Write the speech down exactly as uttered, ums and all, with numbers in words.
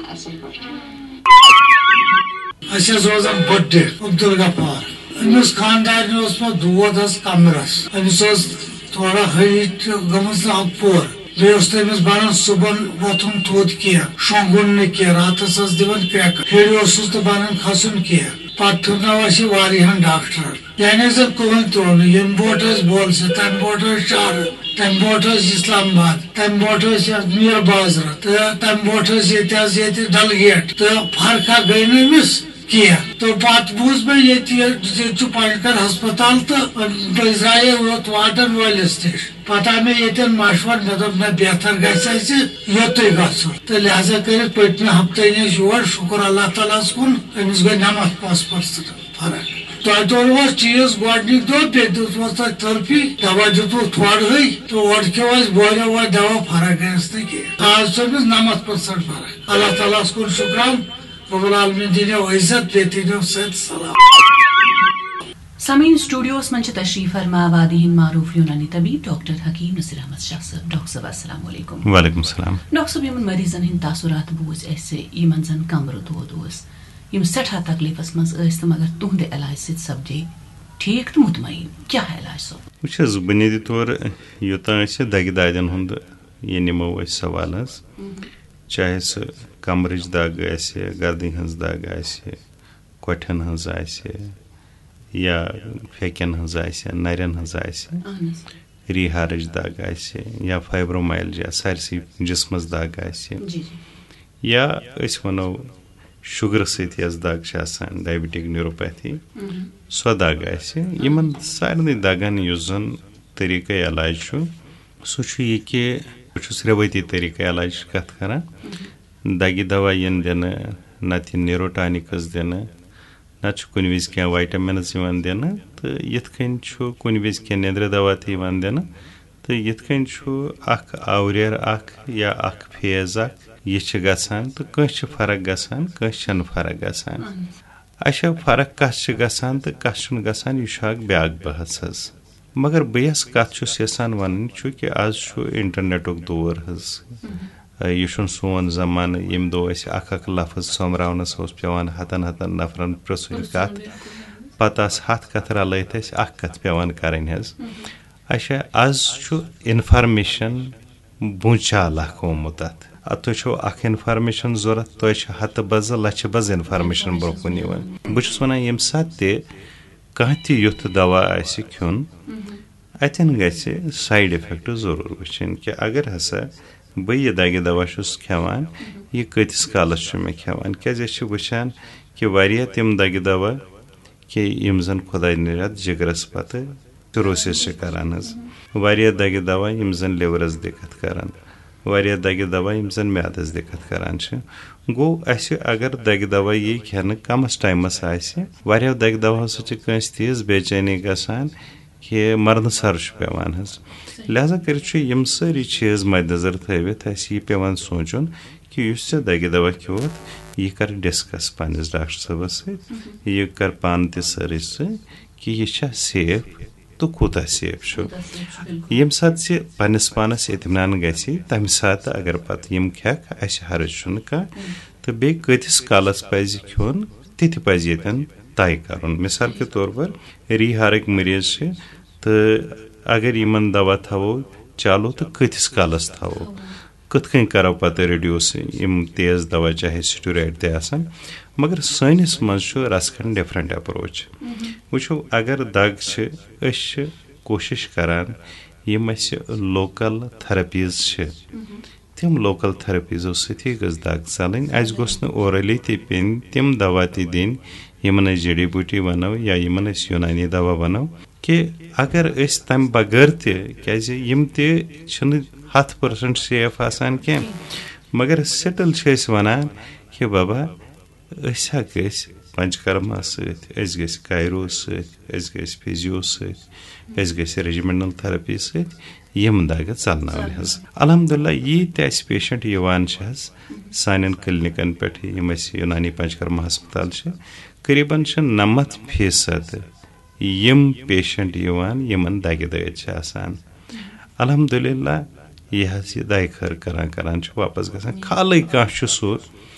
अस रोजान बर्थडे अब्दुल गफ्फार अमिस खानदार दोद कमरस अमिस थोड़ा हईट गमस पोर बेस बनान सुबह वोथुन थोद कह शोंगुन न कह रातस दिवन क्रैक हेड़ तो बनान खसन कह पे डॉक्टर यानी जन कहन त्रोन यम बोट बोल से तम बोट शार तम बोट इस्लामाबाद तम बोट मीर बाजरा तो तम बोट डलगेट तो फर्का गई नमिस कह तो पत बूज मे ये पॉइंटर हस्पताल तो बजाए वोत वार्डन वालिस नश पता मे ये मशवर मे दोप ना बेहतर गोत गो तो लिहाजा कर पटमे हफ्ते नश योर शुक्र अल्लाह ताला कुन अमिस गई नमत पाँच परसेंट फर्क तुह दोनों चीज गोडनिक दो पे दुस थर्फी दवा दितु थोड़े तो ओर खो बोलो वो दवा फर्क गस ना कह आज अमिस नमत परसेंट फर्क अल्लाह ताला कुन शुक्रान समीन स्टूडियोस मंच तशरीफ फरमा वादी हिंद मारूफ यूनानी तबीब डॉक्टर हकीम नसीर अहमद शाह साहब डॉक्टर साहब अस्सलाम वालेकुम। वालेकुम सलाम। डॉक्टर साहब यमन मरीजन हिंद तासुरात बूझ ऐसे यमन जन कमर दौद यम सठा तकलीफस मज मगर तुहद इलाज सत सपदे ठीक तो मुतमईन क्या इलाज सो वुच बुनियादी तौर योता दगि दादन हुंद ये निमो सवाल चाहे सह कमरच दाग आसे गर्दन हज दाग आसे कोठन हज आसे या फेकन हज आसे नरन हज आसे रिहारच दाग आसे या फाइब्रोमाइल्जिया सारसी जिस्मस दाग आसे या अस वनो शुगर सत दाग डायबिटिक न्यूरोपैथी सो दाग आसे यमन सारे दागन युस जन तरीक़ इलाज सो ये कि बस रवायती तरीक़ इलाज कत करान दगि दवा यन दिन नत न्यूरोटॉनिक्स दिन ना कुन विज क्या वाइटामिन्स दिन तो यथ कुन विज क्या नेंद्र दवा दिन तो यथ आवरियर या फेज यह गसान तो कस फर्क गसान कस फर्क गसान अच्छा फर्क कस गसान तो कस गसान यह ब्या बहस मगर बस कत यसान वन चूँकि आज इंटरनेटुक दौर यह सोन जमान यम दो अख लफ्ज सोमरावनस पेवान हतन हतन नफरन प्रसुन कत पत हथ कत रलत अख कत पेवान करन अच्छा आज इनफॉर्मेशन बुचाल गोमुत तुम अख इनफॉर्मेशन जरूरत तुम हत बज लच बज इनफॉर्मेशन ब्रोकुन बहुत वन यम सात कह युथ दवा खुन अतन ग साइड इफेक्ट जरूर वुचन कि अगर हसा बह यह दगि दवा खेवान यह कतिस कालस मे खेवान क्या वुचान कि वारिया तिम दगि दवा कि यम जन खुदा निरत जिगरस पत सिरोसिस करान वारिया दगि दवा यम जन लिवरस दिक्कत करान वारिया दगि दवा यम जन म्यादस दिक्कत करान गो अस अगर दगि दवा ये खेन कमस टाइमस आसि वारिया दगि दवा सस तीज बेचैनी गसान कि मरन सर पेवान लिहाजा कर यम सारी चीज मद्नजर थवित यह पेवान सोचुन कि दगि दवा खियोत यह कर डिस्कस पन्निस डॉक्टर साहबस सत यह कर पान त सर्च कि यह सेफ तो कूता सेफ यम सात पन्निस पानस इत्मीनान गि तम सात अगर पत यम खेक अस हर्ज कह तो बे कतिस कालस पज खुन तित पज यन तय कर मिसाल के तौर पर रिहारक मरीज तो अगर यमन दवा थवो चालो तो कतिस कालस थवो कत करो पत रिड्यूस यम तेज दवा चाहे स्टेरॉइड तन मगर सनिस मज रसखंड डिफरेंट अप्रोच वो अगर दग कोशिश करान यम लोकल थेरेपीज तम लोकल थेरेपीजो सती गज दग चलन अस गोस ओरली तन तम दवा दिन यमन जड़ी बूटी वनो या यमन यूनानी दवा वनो कि अगर अस तम बगैर तम हथ परसेंट सेफ आसान क्या मगर सेटल वनान कि बाबा अस गस पंचकर्मा सस गस कायरो सस गस फिजियो सस गस रेजिमेंटल थेरेपी सत यम दग चलना अलहमदुलिल्लाह यीत पेशेंट यवान सान क्लिनिकन पे यम यूनानी पंचकर्मा हस्पताल करीबन नमत फीसद यम पेशेंट यवान यमन दगि दगत अलहमदुलिल्लाह यह दग खर करान करान वापस गसान खाली कह सो